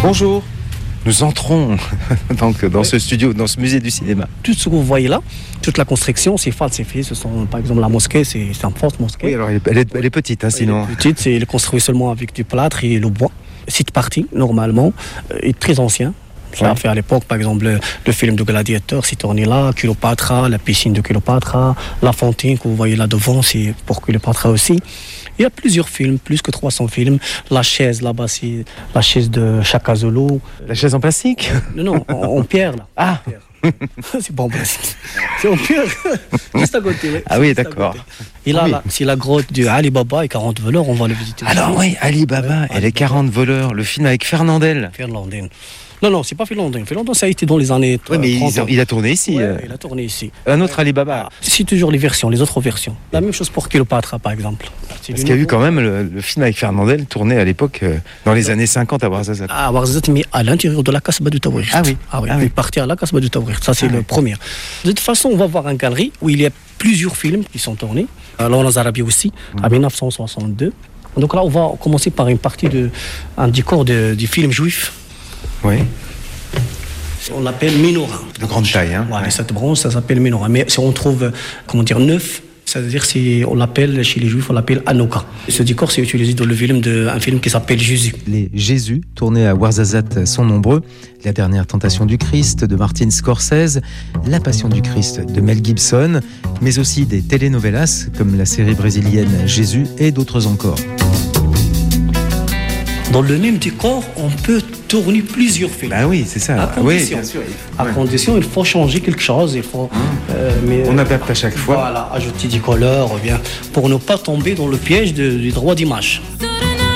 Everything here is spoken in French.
Bonjour, nous entrons donc dans ce studio, dans ce musée du cinéma. Tout ce que vous voyez là, toute la construction, c'est falsifié. Ce sont, par exemple, la mosquée, c'est une fausse mosquée. Oui, alors elle est petite, hein, sinon. Elle est petite, elle est construite seulement avec du plâtre et le bois. Cette partie, normalement, est très ancien. Ça a fait à l'époque, par exemple, le film de Gladiateur, c'est tourné là, Cléopâtre, la piscine de Cléopâtre, la fontaine que vous voyez là devant, c'est pour Cléopâtre aussi. Il y a plusieurs films, plus que 300 films. La chaise là-bas, c'est la chaise de Chaka Zulu. La chaise en plastique ? Non, en pierre là. Ah. C'est pas en plastique. C'est en pierre. Juste à côté. Oui. Ah oui, d'accord. Et là, Oui. là, c'est la grotte de Ali Baba et 40 voleurs, on va le visiter. Alors oui, Ali Baba et les 40 voleurs, le film avec Fernandel. Fernandel. Non, c'est pas Fernandel. Fernandel, ça a été dans les années 30. Oui, mais il a tourné ici. Ouais, il a tourné ici. Un autre Ali Baba. C'est toujours les autres versions. La même chose pour Cléopâtre, par exemple. Parce qu'il y a eu quand même le film avec Fernandel tourné à l'époque, dans les années 50 à Ouarzazate. À Ouarzazate, mais à l'intérieur de la Casbah du Tawrir. Ah oui. Il est parti à la Casbah du Tawrir. Ça, c'est le premier. De toute façon, on va voir une galerie où il y a plusieurs films qui sont tournés. Là, en Arabie aussi, en 1962. Donc là, on va commencer par une partie un décor du film juif. Oui. On l'appelle menorah. De grande taille, hein. Ouais. Cette bronze, ça s'appelle menorah. Mais si on trouve, neuf, c'est-à-dire on l'appelle, chez les juifs, on l'appelle Hanouka. Ce décor, c'est utilisé dans le film un film qui s'appelle Jésus. Les Jésus, tournés à Ouarzazate, sont nombreux. La dernière tentation du Christ de Martin Scorsese, La Passion du Christ de Mel Gibson, mais aussi des telenovelas comme la série brésilienne Jésus et d'autres encore. Dans le même décor, on peut tourner plusieurs films. Bah oui, c'est ça. Oui, bien sûr. À condition, il faut changer quelque chose. On adapte à chaque fois. Voilà, ajouter des couleurs, pour ne pas tomber dans le piège du droit d'image.